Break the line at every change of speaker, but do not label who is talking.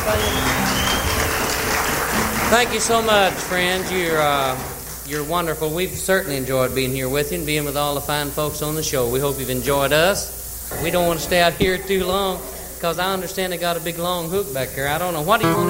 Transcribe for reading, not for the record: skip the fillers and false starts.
Thank you so much, friends. You're wonderful. We've certainly enjoyed being here with you and being with all the fine folks on the show. We hope you've enjoyed us. We don't want to stay out here too long because I understand they got a big long hook back there. I don't know. What do you want